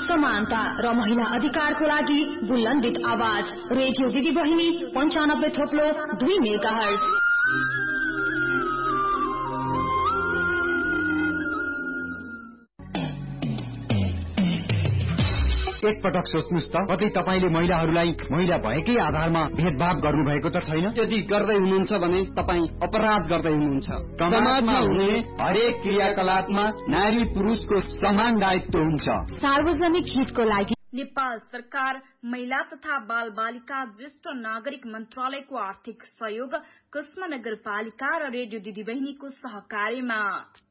समानता र महिला अधिकारको लागि बुलन्दित आवाज रेडियो दिदी बहिनी 95.2 मेगाहर्ज। एक पटक सोच्नुस् त, कतै तपाईले महिलाहरूलाई महिला भएकै आधारमा भेदभाव गर्नुभएको त छैन? यदि गर्दै हुनुहुन्छ भने तपाई अपराध गर्दै हुनुहुन्छ। समाजमा हुने हरेक क्रियाकलापमा नारी पुरुषको समान दायित्व हुन्छ। सार्वजनिक हितको लागि नेपाल सरकार महिला तथा बाल बालिका ज्येष्ठ नागरिक मन्त्रालयको आर्थिक सहयोग कुस्मा नगरपालिका र रेडियो दिदी बहिनीको सहकार्यमा।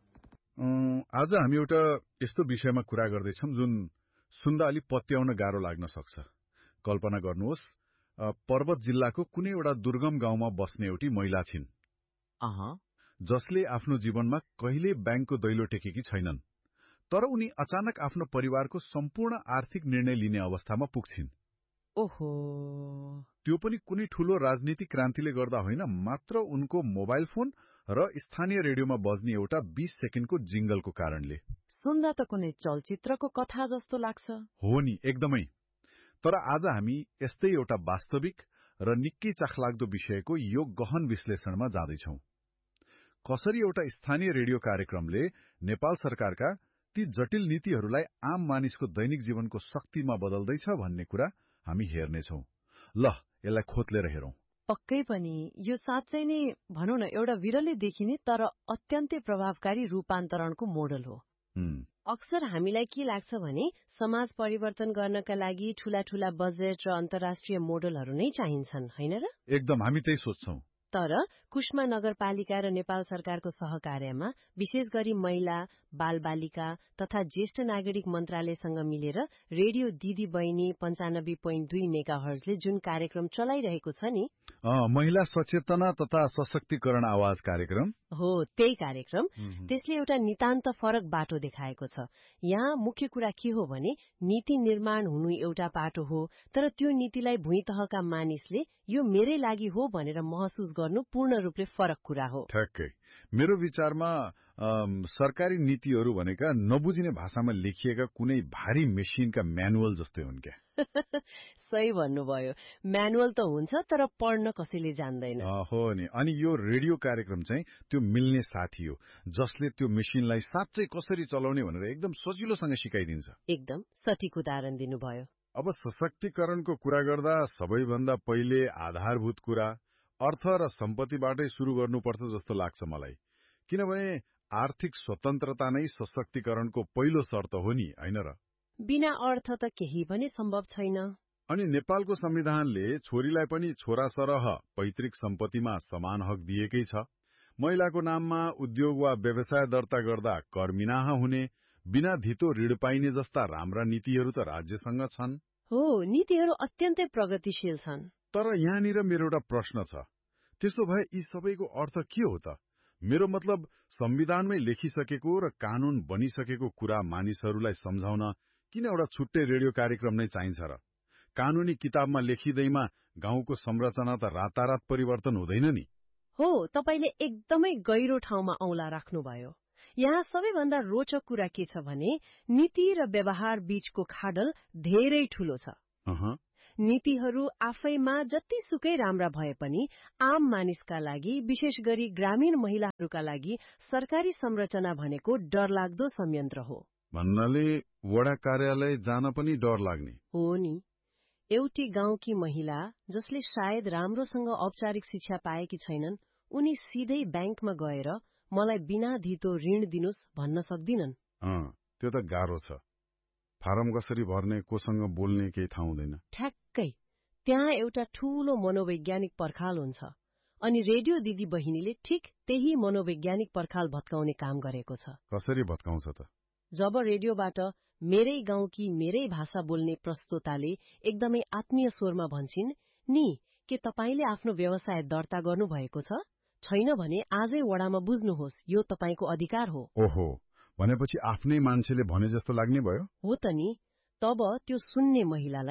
आज हामी एउटा यस्तो विषयमा कुरा गर्दैछौं जुन सुन्दा अलि पत्याउन गाह्रो लाग्न सक्छ। कल्पना गर्नुहोस्, पर्वत जिल्लाको कुनै एउटा दुर्गम गाउँमा बस्ने एउटी महिला छिन्, जसले आफ्नो जीवनमा कहिले ब्याङ्कको दैलो टेकेकी छैनन्, तर उनी अचानक आफ्नो परिवारको सम्पूर्ण आर्थिक निर्णय लिने अवस्थामा पुग्छिन्। ओहो, त्यो पनि कुनै ठूलो राजनीतिक क्रान्तिले गर्दा होइन, मात्र उनको मोबाइल फोन र स्थानीय रेडियोमा बज्ने एउटा 20 सेकेन्डको जिंगलको कारणले। सुन्दा त कुनै चलचित्रको कथा जस्तो लाग्छ। हो नि, एकदमै। तर आज हामी यस्तै एउटा वास्तविक र निकै चाखलाग्दो विषयको यो गहन विश्लेषणमा जाँदैछौं। कसरी एउटा स्थानीय रेडियो कार्यक्रमले नेपाल सरकारका ती जटिल नीतिहरूलाई आम मानिसको दैनिक जीवनको शक्तिमा बदल्दैछ भन्ने कुरा हामी हेर्नेछौं। ल, यसलाई खोतलेर हेरौं। पक्कै पनि यो साँच्चै नै भनौं न एउटा विरलै देखिने तर अत्यन्तै प्रभावकारी रूपान्तरणको मोडल हो। अक्सर हामीलाई के लाग्छ भने समाज परिवर्तन गर्नका लागि ठूला ठूला बजेट र अन्तर्राष्ट्रिय मोडलहरू नै चाहिन्छन्, हैन र? एकदम, हामी त्यही सोच्छौं। तर कुस्मा नगरपालिका र नेपाल सरकारको सहकार्यमा विशेष गरी महिला, बालबालिका तथा ज्येष्ठ नागरिक मन्त्रालयसँग मिलेर रेडियो दिदी बहिनी 95.2 मेगाहर्जले जुन कार्यक्रम चलाइरहेको छ नि, महिला सचेतना तथा सशक्तिकरण आवाज कार्यक्रम हो, त्यही कार्यक्रम, त्यसले एउटा नितान्त फरक बाटो देखाएको छ। यहाँ मुख्य कुरा के हो भने नीति निर्माण हुनु एउटा बाटो हो, तर त्यो नीतिलाई भुइँ तहका मानिसले यो मेरै लागि हो भनेर महसुस गर्नु पूर्ण रूपले फरक कुरा हो। ठ्याक्कै। मेरो विचारमा सरकारी नीतिहरू भनेका नबुझिने भाषामा लेखिएका कुनै भारी मेसिनका म्यानुअल जस्तै हुन् क्या। सही भन्नुभयो, म्यानुअल त हुन्छ तर पढ्न कसैले जान्दैन। हो नि, अनि यो रेडियो कार्यक्रम चाहिँ त्यो मिल्ने साथी हो जसले त्यो मेसिनलाई साँच्चै कसरी चलाउने भनेर एकदम सजिलोसँग सिकाइदिन्छ। एकदम सठीक उदाहरण दिनुभयो। अब सशक्तिकरणको कुरा गर्दा सबैभन्दा पहिले आधारभूत कुरा अर्थ र सम्पत्तिबाटै सुरु गर्नुपर्छ जस्तो लाग्छ मलाई, किनभने आर्थिक स्वतन्त्रता नै सशक्तिकरणको पहिलो शर्त हो नि, हैन र? बिना अर्थ त केही पनि सम्भव छैन। अनि नेपालको संविधानले छोरीलाई पनि छोरा सरह पैतृक सम्पत्तिमा समान हक दिएकै छ। महिलाको नाममा उद्योग वा व्यवसाय दर्ता गर्दा कर मिनाहा हुने, बिना धितो ऋण पाइने जस्ता राम्रा नीतिहरू त राज्यसँग छन्। हो, नीतिहरू अत्यन्तै प्रगतिशील छन्। तर यहाँनिर मेरो एउटा प्रश्न छ, त्यसो भए यी सबैको अर्थ के हो त? मेरो मतलब संविधानमै लेखिसकेको र कानून बनिसकेको कुरा मानिसहरूलाई सम्झाउन किन एउटा छुट्टै रेडियो कार्यक्रम नै चाहिन्छ र? कानूनी किताबमा लेखिँदैमा गाउँको संरचना त रातारात परिवर्तन हुँदैन नि। हो, तपाईले एकदमै गहिरो ठाउँमा औँला राख्नुभयो। यहाँ सबैभन्दा रोचक कुरा के छ भने नीति र व्यवहार बीचको खाडल धेरै ठूलो छ। नीतिहरू आफैमा जतिसुकै राम्रा भए पनि आम मानिसका लागि, विशेष गरी ग्रामीण महिलाहरूका लागि सरकारी संरचना भनेको डरलाग्दो संयन्त्र हो। भन्नाले वडा कार्यालय जान पनि डर लाग्ने हो नि। एउटी गाउँकी महिला जसले सायद राम्रोसँग औपचारिक शिक्षा पाएकी छैनन्, उनी सिधै ब्याङ्कमा गएर मलाई बिना धितो ऋण दिनुस् भन्न सक्दिनन्। त्यो त गाह्रो छ। फारम कसरी भर्ने, कोसँग बोल्ने केही थाहा हुँदैन। ठ्याक्कै त्यहाँ एउटा ठूलो मनोवैज्ञानिक पर्खाल हुन्छ, अनि रेडियो दिदी बहिनीले ठिक त्यही मनोवैज्ञानिक पर्खाल भत्काउने काम गरेको छ। कसरी भत्काउँछ त? जब रेडियोबाट मेरै गाउँकी मेरै भाषा बोल्ने प्रस्तोताले एकदमै आत्मीय स्वरमा भन्छिन्, नि के तपाईले आफ्नो व्यवसाय दर्ता गर्नुभएको छ? छैन भने आजै वडामा बुझ्नुहोस्, यो तपाईको अधिकार हो। ओहो, भनेपछि आफ्नै मान्छेले भने जस्तो लाग्ने भयो। हो त नि। तब त्यो सुन्ने महिलालाई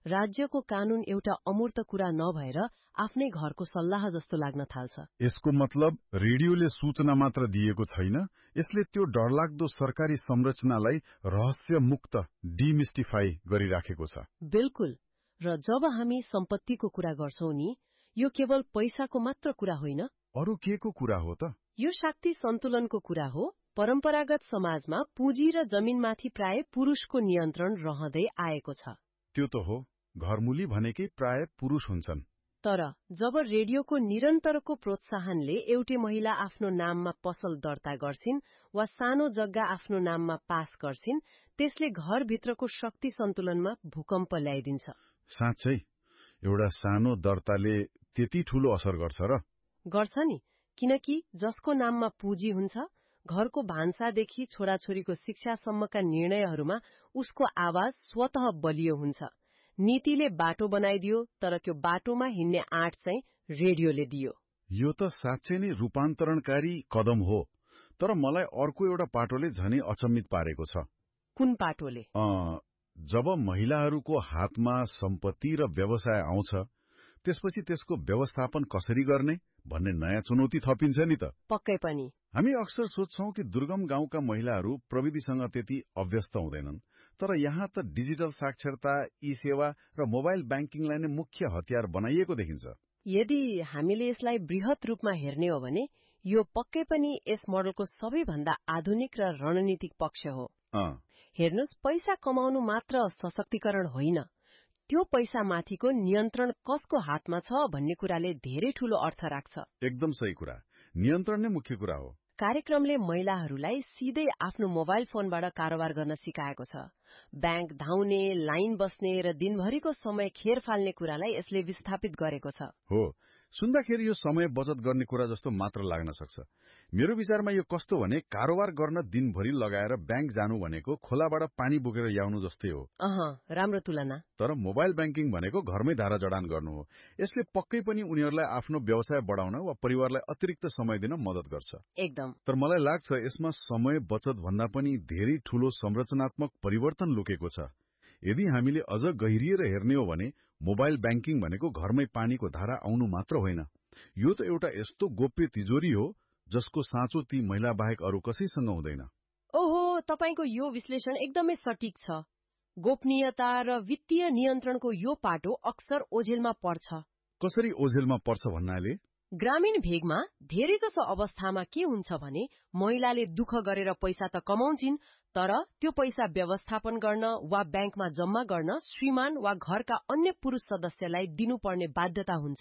राज्यको कानून एउटा अमूर्त कुरा नभएर आफ्नै घरको सल्लाह जस्तो लाग्न थाल्छ। यसको मतलब रेडियोले सूचना मात्र दिएको छैन, यसले त्यो डरलाग्दो सरकारी संरचनालाई रहस्यमुक्त डिमिस्टिफाई गरिराखेको छ। बिल्कुल। र जब हामी सम्पत्तिको कुरा गर्छौं नि, यो केवल पैसाको मात्र कुरा होइन। अरू के को कुरा हो त? यो शक्ति सन्तुलनको कुरा हो। परम्परागत समाजमा पुँजी र जमिनमाथि प्राय पुरुषको नियन्त्रण रहँदै आएको छ। त्यो त हो, घरमुली भनेकै प्राय पुरुष हुन्छन्। तर जब रेडियोको निरन्तरको प्रोत्साहनले एउटी महिला आफ्नो नाममा पसल दर्ता गर्छिन् वा सानो जग्गा आफ्नो नाममा पास गर्छिन्, त्यसले घरभित्रको शक्ति सन्तुलनमा भूकम्प ल्याइदिन्छ। साँच्चै एउटा सानो दर्ताले त्यति ठूलो असर गर्छ र? गर्छ नि, किनकि जसको नाममा पुँजी हुन्छ, घरको भान्सादेखि छोराछोरीको शिक्षासम्मका निर्णयहरूमा उसको आवाज स्वतः बलियो हुन्छ। नीतिले बाटो बनाइदियो, तर त्यो बाटोमा हिँड्ने आँट चाहिँ रेडियोले दियो। यो त साँच्चै नै रूपान्तरणकारी कदम हो। तर मलाई अर्को एउटा पाटोले झनै अचम्मित पारेको छ। कुन पाटोले? जब महिलाहरूको हातमा सम्पत्ति र व्यवसाय आउँछ, त्यसपछि त्यसको व्यवस्थापन कसरी गर्ने भन्ने नयाँ चुनौती थपिन्छ नि त। पक्कै पनि। हामी अक्सर सोच्छौं कि दुर्गम गाउँका महिलाहरू प्रविधिसँग त्यति अभ्यस्त हुँदैनन्, तर यहाँ त डिजिटल साक्षरता, ई-सेवा र मोबाइल ब्याङ्किङलाई नै मुख्य हतियार बनाइएको देखिन्छ। यदि हामीले यसलाई बृहत रूपमा हेर्ने हो भने यो पक्कै पनि यस मोडलको सबैभन्दा आधुनिक र रणनीतिक पक्ष हो। हेर्नुस्, पैसा कमाउनु मात्र सशक्तिकरण होइन, त्यो पैसामाथिको नियन्त्रण कसको हातमा छ भन्ने कुराले धेरै ठूलो अर्थ राख्छ। एकदम सही कुरा, नियन्त्रण नै मुख्य कुरा हो। कार्यक्रमले महिलाहरूलाई सिधै आफ्नो मोबाइल फोनबाट कारोबार गर्न सिकाएको छ। ब्याङ्क धाउने, लाइन बस्ने र दिनभरिको समय खेर फाल्ने कुरालाई यसले विस्थापित गरेको छ। हो, सुन्दाखेरि यो समय बचत गर्ने कुरा जस्तो मात्र लाग्न सक्छ। मेरो विचारमा यो कस्तो भने, कारोबार गर्न दिनभरि लगाएर ब्याङ्क जानु भनेको खोलाबाट पानी बोकेर ल्याउनु जस्तै हो। राम्रो तुलना। तर मोबाइल ब्याङ्किङ भनेको घरमै धारा जडान गर्नु हो। यसले पक्कै पनि उनीहरूलाई आफ्नो व्यवसाय बढाउन वा परिवारलाई अतिरिक्त समय दिन मद्दत गर्छ। एकदम। तर मलाई लाग्छ यसमा समय बचत भन्दा पनि धेरै ठूलो संरचनात्मक परिवर्तन लुकेको छ। यदि हामीले अझ गहिरिएर हेर्ने हो भने मोबाइल ब्याङ्किङ भनेको घरमै पानीको धारा आउनु मात्र होइन। यो त एउटा यस्तो गोप्य तिजोरी हो जसको साँचो ती महिला बाहेक अरू कसैसँग हुँदैन। ओहो, तपाईको यो विश्लेषण एकदमै सटीक छ। गोपनीयता र वित्तीय नियन्त्रणको यो पाटो अक्सर ओझेलमा पर्छ। कसरी ओझेलमा पर्छ भन्नाले? ग्रामीण भेगमा धेरैजसो अवस्थामा के हुन्छ भने महिलाले दुःख गरेर पैसा त कमाउँछिन्, तर त्यो पैसा व्यवस्थापन गर्न वा ब्याङ्कमा जम्मा गर्न श्रीमान वा घरका अन्य पुरुष सदस्यलाई दिनुपर्ने बाध्यता हुन्छ।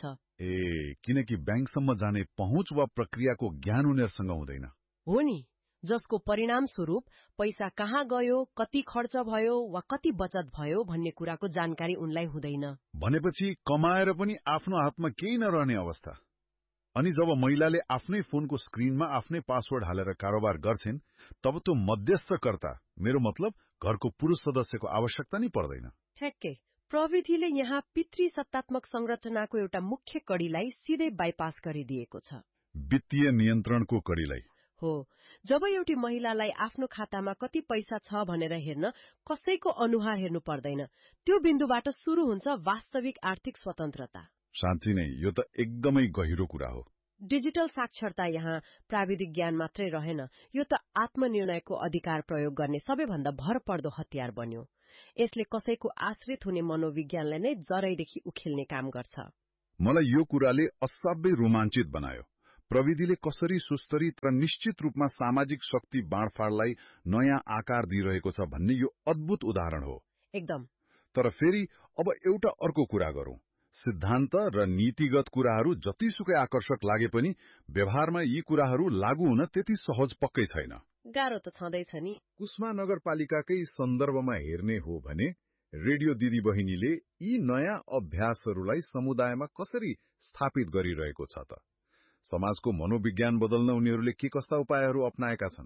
किनकि ब्याङ्कसम्म जाने पहुँच वा प्रक्रियाको ज्ञान उनीहरूसँग हुँदैन। हो नि, जसको परिणाम स्वरूप पैसा कहाँ गयो, कति खर्च भयो वा कति बचत भयो भन्ने कुराको जानकारी उनलाई हुँदैन। भनेपछि कमाएर पनि आफ्नो हातमा केही नरहने अवस्था। अनि जब महिलाले आफ्नै फोनको स्क्रिनमा आफ्नै पासवर्ड हालेर कारोबार गर्छिन्, तब त्यो मध्यस्थकर्ता, मेरो मतलब घरको पुरुष सदस्यको आवश्यकता नै पर्दैन। ठ्याक्कै। प्रविधिले यहाँ पितृसत्तात्मक संरचनाको एउटा मुख्य कड़ीलाई सिधै बाइपास गरिदिएको छ। वित्तीय नियन्त्रणको कड़ीलाई। हो, जब एउटी महिलालाई आफ्नो खातामा कति पैसा छ भनेर हेर्न कसैको अनुहार हेर्नु पर्दैन, त्यो बिन्दुबाट सुरु हुन्छ वास्तविक आर्थिक स्वतन्त्रता। साँच्चै नै यो त एकदमै गहिरो कुरा हो। डिजिटल साक्षरता यहाँ प्राविधिक ज्ञान मात्रै रहेन, यो त आत्मनिर्णयको अधिकार प्रयोग गर्ने सबैभन्दा भरपर्दो हतियार बन्यो। यसले कसैको आश्रित हुने मनोविज्ञानलाई नै जरैदेखि उखेल्ने काम गर्छ। मलाई यो कुराले असाध्यै रोमाञ्चित बनायो। प्रविधिले कसरी सुस्तरित र निश्चित रूपमा सामाजिक शक्ति बाँडफाँडलाई नयाँ आकार दिइरहेको छ भन्ने यो अद्भुत उदाहरण हो। एकदम। तर फेरि अब एउटा अर्को कुरा गरौं। सिद्धान्त र नीतिगत कुराहरू जतिसुकै आकर्षक लागे पनि व्यवहारमा यी कुराहरू लागू हुन त्यति सहज पक्कै छैन। गाह्रो त छँदैछ नि। कुस्मा नगरपालिकाकै सन्दर्भमा हेर्ने हो भने रेडियो दिदी बहिनीले यी नयाँ अभ्यासहरूलाई समुदायमा कसरी स्थापित गरिरहेको छ त? समाजको मनोविज्ञान बदल्न उनीहरूले के कस्ता उपायहरू अपनाएका छन्?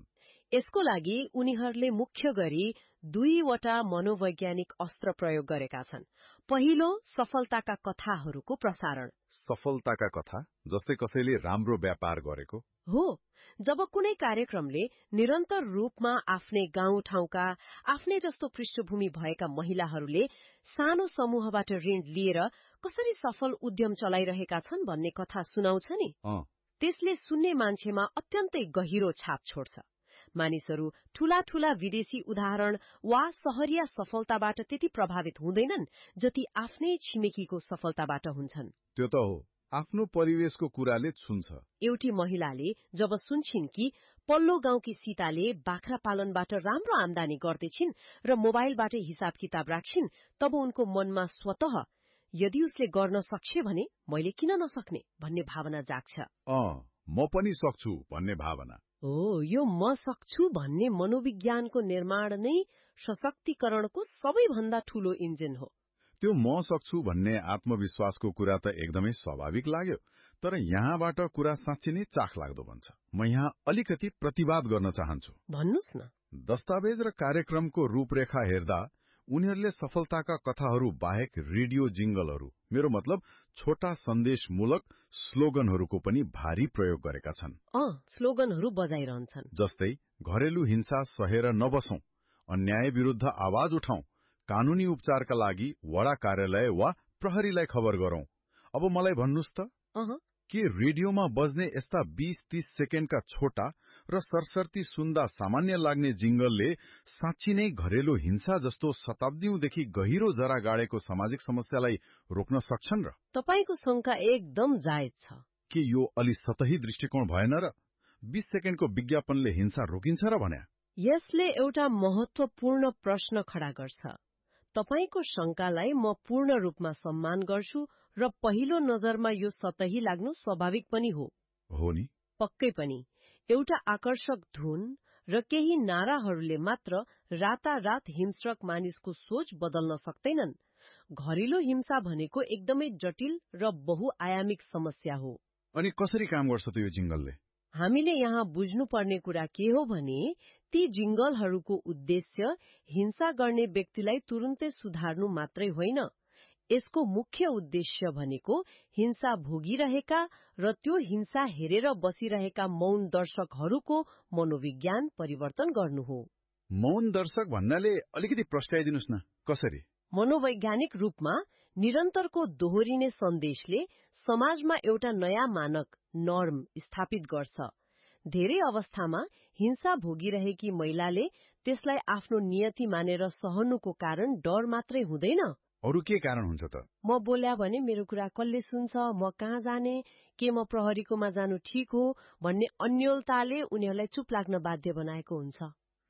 यसको लागि उनीहरूले मुख्य गरी 2वटा मनोवैज्ञानिक अस्त्र प्रयोग गरेका छन्। पहिलो, सफलताका कथाहरूको प्रसारण। सफलताका कथा जस्तै कसैले राम्रो व्यापार गरेको हो। जब कुनै कार्यक्रमले निरन्तर रूपमा आफ्नै गाउँठाउँका आफ्नै जस्तो पृष्ठभूमि भएका महिलाहरूले सानो समूहबाट ऋण लिएर कसरी सफल उद्यम चलाइरहेका छन् भन्ने कथा सुनाउँछ नि, त्यसले सुन्ने मान्छेमा अत्यन्तै गहिरो छाप छोड्छ। मानिसहरू ठूला ठूला विदेशी उदाहरण वा शहरिया सफलताबाट त्यति प्रभावित हुँदैनन् जति आफ्नै छिमेकीको सफलताबाट हुन्छन्। त्यो त हो, आफ्नो परिवेशको कुराले छुन्छ। एउटी महिलाले जब सुन्छिन् कि पल्लो गाउँकी सीताले बाख्रा पालनबाट राम्रो आमदानी गर्दैछिन् र मोबाइलबाट हिसाब किताब राख्छिन्, तब उनको मनमा स्वतः यदि उसले गर्न सक्छे भने मैले किन नसक्ने भन्ने भावना जाग्छ। म पनि सक्छु भन्ने भावना। यो म सक्छु भन्ने मनोविज्ञानको निर्माण नै सशक्तिकरणको सबैभन्दा ठूलो इन्जिन हो। त्यो म सक्छु भन्ने आत्मविश्वासको कुरा त एकदमै स्वाभाविक लाग्यो, तर यहाँबाट कुरा साँच्चै नै चाख लाग्दो बन्छ। म यहाँ अलिकति प्रतिवाद गर्न चाहन्छु। भन्नुस् न। दस्तावेज र कार्यक्रमको रूपरेखा हेर्दा उनीहरूले सफलताका कथाहरू बाहेक रेडियो जिंगलहरू, मेरो मतलब छोटा सन्देशमूलक स्लोगनहरूको पनि भारी प्रयोग गरेका छन्। स्लोगनहरू बजाइरहन्छन्, जस्तै घरेलु हिंसा सहेर नबसौं, अन्याय विरुद्ध आवाज उठाउँ, कानूनी उपचारका लागि वडा कार्यालय वा प्रहरीलाई खबर गरौं। अब मलाई भन्नुस् त, के रेडियोमा बज्ने यस्ता 20-30 सेकेन्डका छोटा र सरसर्ती सुन्दा सामान्य लाग्ने जिंगलले साँच्ची नै घरेलु हिंसा जस्तो शताब्दीौंदेखि गहिरो जरा गाडेको सामाजिक समस्यालाई रोक्न सक्छन् र? तपाईको शंका एकदम जायज छ। के यो अलि सतही दृष्टिकोण भएन र? 20 सेकेन्डको विज्ञापनले हिंसा रोकिन्छ र भन्या? यसले एउटा महत्वपूर्ण प्रश्न खडा गर्छ। तपाईको शंकालाई म पूर्ण रूपमा सम्मान गर्छु र पहिलो नजरमा यो सतही लाग्नु स्वाभाविक पनि हो। हो नि? पक्कै पनि। एउटा आकर्षक धुन र केही नाराहरूले मात्र रातारात हिंस्रक मानिसको सोच बदल्न सक्दैनन्। घरेलु हिंसा भनेको एकदमै जटिल र बहुआयामिक समस्या हो। अनि कसरी काम गर्छ त यो जिंगलले? हामीले यहाँ बुझ्नुपर्ने कुरा के हो भने ती जिंगलहरूको उद्देश्य हिंसा गर्ने व्यक्तिलाई तुरुन्तै सुधार्नु मात्रै होइन। यसको मुख्य उद्देश्य भनेको हिंसा भोगिरहेका र त्यो हिंसा हेरेर बसिरहेका मौन दर्शकहरूको मनोविज्ञान परिवर्तन गर्नु हो। मौन दर्शक भन्नाले अलिकति प्रस्ट्याइदिनुस् न, कसरी? मनोवैज्ञानिक रूपमा निरन्तरको दोहोरिने सन्देशले समाजमा एउटा नयाँ मानक नर्म स्थापित गर्छ। धेरै अवस्थामा हिंसा भोगिरहेकी महिलाले त्यसलाई आफ्नो नियति मानेर सहनुको कारण डर मात्रै हुँदैन। अरु के कारण हुन्छ त? म बोल्या भने मेरो कुरा कसले सुन्छ, म कहाँ जाने, के म प्रहरीकोमा जानु ठिक हो भन्ने अन्योलताले उनीहरूलाई चुप लाग्न बाध्य बनाएको हुन्छ।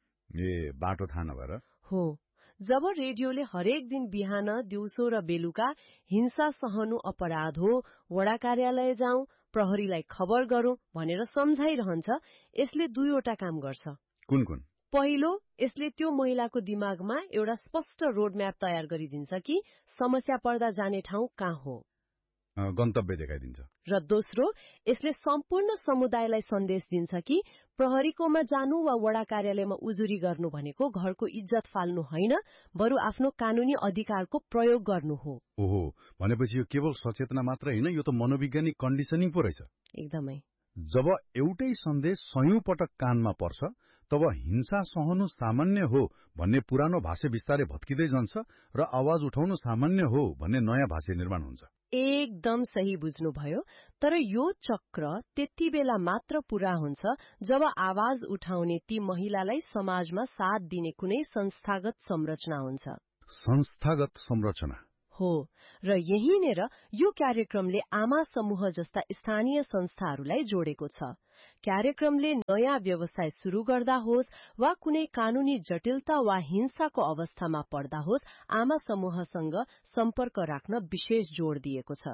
बाटो थाहा नभएर? हो। जब रेडियोले हरेक दिन बिहान, दिउँसो र बेलुका हिंसा सहनु अपराध हो, वडा कार्यालय जाउँ, प्रहरीलाई खबर गरौं भनेर सम्झाइरहन्छ, यसले दुईवटा काम गर्छ। कुन कुन? पहिलो, यसले त्यो महिलाको दिमागमा एउटा स्पष्ट रोडम्याप तयार गरिदिन्छ कि समस्या पर्दा जाने ठाउँ कहाँ हो, गन्तव्य देखाइदिन्छ। र दोस्रो, यसले सम्पूर्ण समुदायलाई सन्देश दिन्छ कि प्रहरीकोमा जानु वा वडा कार्यालयमा उजुरी गर्नु भनेको घरको इज्जत फाल्नु होइन, बरु आफ्नो कानूनी अधिकारको प्रयोग गर्नु हो। ओहो, भनेपछि यो केवल सचेतना मात्र होइन, यो त मनोवैज्ञानिक कन्डिसनिङ पो रहेछ। एकदमै। जब एउटै सन्देश सयौं पटक कानमा पर्छ, तब हिंसा सहनु सामान्य हो भन्ने पुरानो भाषा बिस्तारै भत्किँदै जान्छ र आवाज उठाउनु सामान्य हो भन्ने नयाँ भाषा निर्माण हुन्छ। एकदम सही बुझ्नुभयो। तर यो चक्र त्यति बेला मात्र पूरा हुन्छ जब आवाज उठाउने ती महिलालाई समाजमा साथ दिने कुनै संस्थागत संरचना हुन्छ। संस्थागत संरचना हो, र यहीँनेर यो कार्यक्रमले आमा समूह जस्ता स्थानीय संस्थाहरूलाई जोडेको छ। कार्यक्रमले नयाँ व्यवसाय सुरु गर्दा होस् वा कुनै कानूनी जटिलता वा हिंसाको अवस्थामा पर्दा होस्, आमा समूहसँग सम्पर्क राख्न विशेष जोड़ दिएको छ।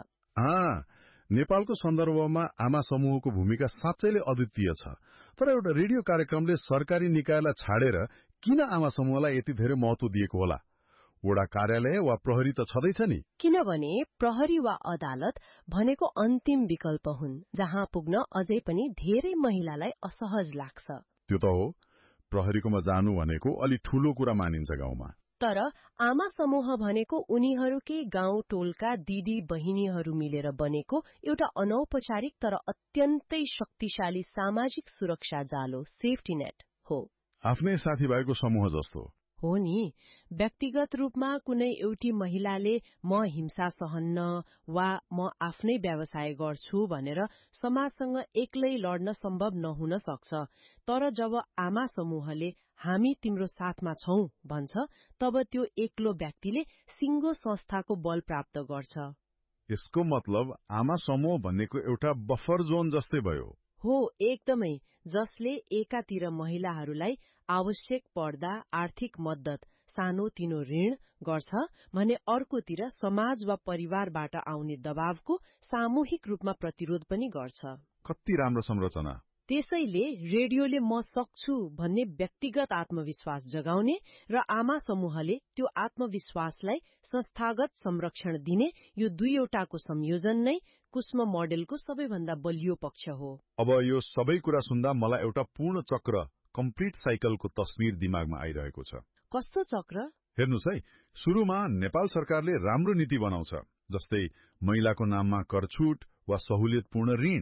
नेपालको सन्दर्भमा आमा समूहको भूमिका साँच्चैले अद्वितीय छ। तर एउटा रेडियो कार्यक्रमले सरकारी निकायलाई छाडेर किन आमा समूहलाई यति धेरै महत्व दिएको होला? वडा कार्यालय वा प्रहरी त छँदैछ नि। किनभने प्रहरी वा अदालत भनेको अन्तिम विकल्प हुन्, जहाँ पुग्न अझै पनि धेरै महिलालाई असहज लाग्छ। त्यो त हो। प्रहरीकोमा जानु भनेको अलि ठूलो कुरा मानिन्छ गाउँमा। तर आमा समूह भनेको उनीहरूकै गाउँ टोलका दिदी बहिनीहरू मिलेर बनेको एउटा अनौपचारिक तर अत्यन्तै शक्तिशाली सामाजिक सुरक्षा जालो, सेफ्टी नेट हो। आफ्नै साथीभाइको समूह जस्तो हो नि। व्यक्तिगत रूपमा कुनै एउटी महिलाले म हिंसा सहन्न वा म आफ्नै व्यवसाय गर्छु भनेर समाजसँग एक्लै लड्न सम्भव नहुन सक्छ। तर जब आमा समूहले हामी तिम्रो साथमा छौं भन्छ, तब त्यो एक्लो व्यक्तिले सिङ्गो संस्थाको बल प्राप्त गर्छ। यसको मतलब आमा समूह भन्नेको एउटा बफर जोन जस्तै भयो। हो, एकदमै, जसले एकातिर महिलाहरूलाई आवश्यक पर्दा आर्थिक मद्दत, सानोतिनो ऋण गर्छ भने अर्कोतिर समाज वा परिवारबाट आउने दबावको सामूहिक रूपमा प्रतिरोध पनि गर्छ। कति राम्रो संरचना। त्यसैले रेडियोले म सक्छु भन्ने व्यक्तिगत आत्मविश्वास जगाउने र आमा समूहले त्यो आत्मविश्वासलाई संस्थागत संरक्षण दिने यो दुईवटाको संयोजन नै कुसुम मोडेलको सबैभन्दा बलियो पक्ष हो। अब यो सबै कुरा सुन्दा मलाई एउटा पूर्ण चक्र, कम्प्लिट साइकलको तस्बिर दिमागमा आइरहेको छ। कस्तो चक्र? हेर्नुस् है, सुरुमा नेपाल सरकारले राम्रो नीति बनाउँछ, जस्तै महिलाको नाममा करछुट वा सहुलियतपूर्ण ऋण।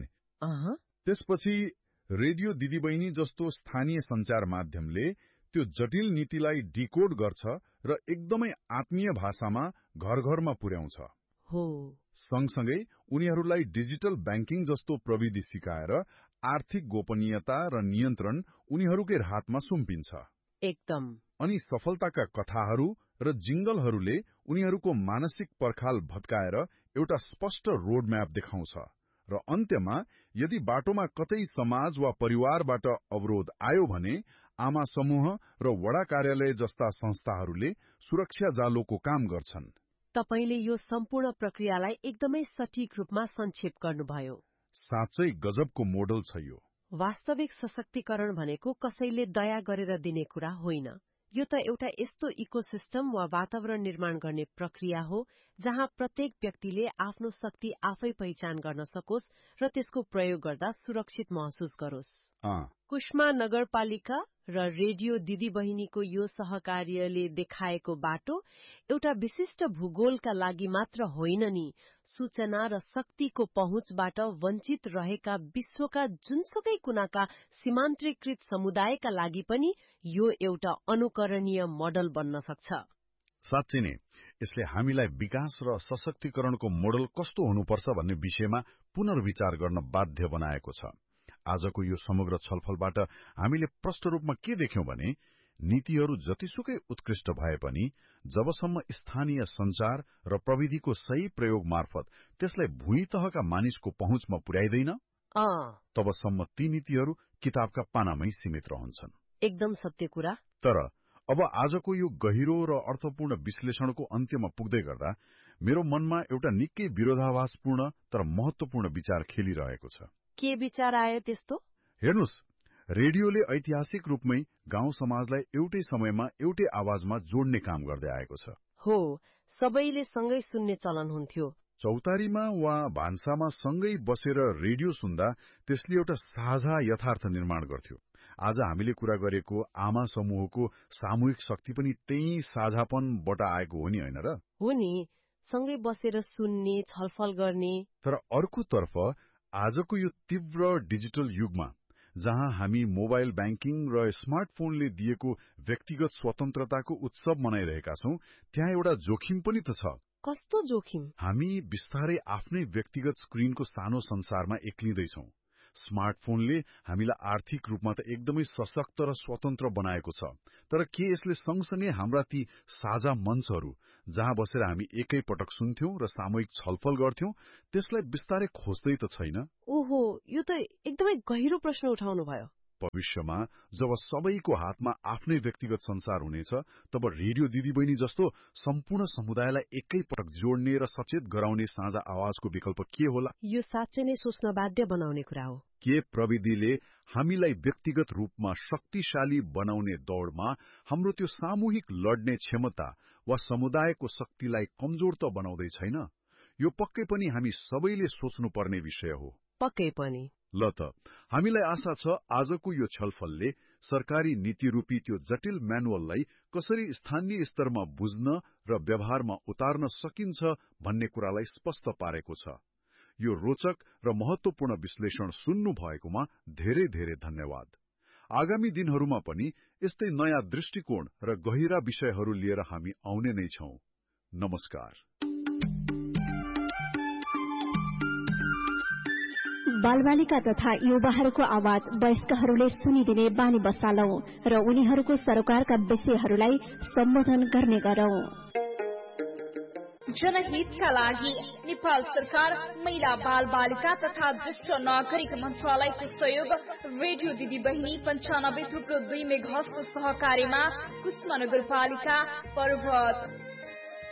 त्यसपछि रेडियो दिदीबहिनी जस्तो स्थानीय संचार माध्यमले त्यो जटिल नीतिलाई डिकोड गर्छ र एकदमै आत्मीय भाषामा घर घरमा पुर्याउँछ। हो, सँगसँगै उनीहरूलाई डिजिटल ब्याङ्किङ जस्तो प्रविधि सिकाएर आर्थिक गोपनीयता र नियन्त्रण उनीहरूकै हातमा सुम्पिन्छ। एकदम। अनि सफलताका कथाहरू र जिंगलहरूले उनीहरूको मानसिक पर्खाल भत्काएर एउटा स्पष्ट रोडम्याप देखाउँछ र अन्त्यमा यदि बाटोमा कतै समाज वा परिवारबाट अवरोध आयो भने आमा समूह र वडा कार्यालय जस्ता संस्थाहरूले सुरक्षा जालोको काम गर्छन्। तपाईले यो सम्पूर्ण प्रक्रियालाई एकदमै सटीक रूपमा संक्षेप गर्नुभयो। साँच्चै गजबको मोडल छ यो। वास्तविक सशक्तिकरण भनेको कसैले दया गरेर दिने कुरा होइन। यो त एउटा यस्तो इकोसिस्टम वा वातावरण निर्माण गर्ने प्रक्रिया हो जहाँ प्रत्येक व्यक्तिले आफ्नो शक्ति आफै पहिचान गर्न सकोस् र त्यसको प्रयोग गर्दा सुरक्षित महसुस गरोस्। कुष्मा नगरपालिका र रेडियो दिदीबहिनीको यो सहकार्यले देखाएको बाटो एउटा विशिष्ट भूगोलका लागि मात्र होइन नि, सूचना र शक्तिको पहुँचबाट वञ्चित रहेका विश्वका जुनसुकै कुनाका सीमान्तरीकृत समुदायका लागि पनि यो एउटा अनुकरणीय मोडल बन्न सक्छ। साँच्चै नै यसले हामीलाई विकास र सशक्तिकरणको मोडल कस्तो हुनुपर्छ भन्ने विषयमा पुनर्विचार गर्न बाध्य बनाएको छ। आजको यो समग्र छलफलबाट हामीले प्रष्ट रूपमा के देख्यौं भने नीतिहरू जतिसुकै उत्कृष्ट भए पनि जबसम्म स्थानीय संचार र प्रविधिको सही प्रयोग मार्फत त्यसलाई भुइँ तहका मानिसको पहुँचमा पुर्याइदैन, तबसम्म ती नीतिहरू किताबका पानामै सीमित रहन्छन्। एकदम सत्य कुरा। तर अब आजको यो गहिरो र अर्थपूर्ण विश्लेषणको अन्त्यमा पुग्दै गर्दा मेरो मनमा एउटा निकै विरोधाभासपूर्ण तर महत्वपूर्ण विचार खेलिरहेको छ। के विचार आयो त्यस्तो? हेर्नुस्, रेडियोले ऐतिहासिक रूपमै गाउँ समाजलाई एउटै समयमा एउटै आवाजमा जोड्ने काम गर्दै आएको छ। हो, सबैले सँगै सुन्ने चलन हुन्थ्यो। चौतारीमा वा भान्सामा सँगै बसेर रेडियो सुन्दा त्यसले एउटा साझा यथार्थ निर्माण गर्थ्यो। आज हामीले कुरा गरेको आमा समूहको सामूहिक शक्ति पनि त्यही साझापनबाट आएको हो नि, होइन र? हो नि, सँगै बसेर सुन्ने, छलफल गर्ने। तर अर्कोतर्फ आजको यो तीव्र डिजिटल युगमा जहाँ हामी मोबाइल ब्याङ्किङ र स्मार्टफोनले दिएको व्यक्तिगत स्वतन्त्रताको उत्सव मनाइरहेका छौं, त्यहाँ एउटा जोखिम पनि त छ। कस्तो जोखिम? हामी बिस्तारै आफ्नै व्यक्तिगत स्क्रिनको सानो संसारमा एक्लिँदैछौं। स्मार्टफोनले हामीलाई आर्थिक रूपमा त एकदमै सशक्त र स्वतन्त्र बनाएको छ, तर के यसले सँगसँगै हाम्रा ती साझा मञ्चहरू जहाँ बसेर हामी एकै पटक सुन्थ्यौं र सामूहिक छलफल गर्थ्यौं त्यसलाई बिस्तारै खोज्दै त छैन? ओहो, यो त एकदमै गहिरो प्रश्न उठाउनु भयो। भविष्यमा जब सबैको हातमा आफ्नै व्यक्तिगत संसार हुनेछ, तब रेडियो दिदीबहिनी जस्तो सम्पूर्ण समुदायलाई एकै पटक जोड्ने र सचेत गराउने साझा आवाजको विकल्प के होला? यो साँच्चै नै सोच्न बाध्य बनाउने कुरा हो। के प्रविधिले हामीलाई व्यक्तिगत रूपमा शक्तिशाली बनाउने दौड़मा हाम्रो त्यो सामूहिक लड्ने क्षमता वा समुदायको शक्तिलाई कमजोर त बनाउँदै छैन? यो पक्कै पनि हामी सबैले सोच्नुपर्ने विषय हो। पक्कै पनि। ल त हामीलाई आशा छ आजको यो छलफलले सरकारी नीति रूपी त्यो जटिल म्यानुअललाई कसरी स्थानीय स्तरमा बुझ्न र व्यवहारमा उतार्न सकिन्छ भन्ने कुरालाई स्पष्ट पारेको छ। यो रोचक र महत्वपूर्ण विश्लेषण सुन्नु भएकोमा धेरै धेरै धन्यवाद। आगामी दिनहरूमा पनि यस्तै नयाँ दृष्टिकोण र गहिरा विषयहरू लिएर हामी आउने नै छौं। नमस्कार। बालबालिका तथा युवाहरूको आवाज वयस्कहरूले सुनिदिने बानी बसालौं र उनीहरूको सरोकारका विषयहरूलाई सम्बोधन गर्ने गरौं। जनहितका लागि नेपाल सरकार महिला बाल बालिका तथा ज्येष्ठ नागरिक मन्त्रालयको सहयोग रेडियो दिदी बहिनी 95.2 मेगाहर्जको सहकार्यमा कुष्मा नगरपालिका पर्वत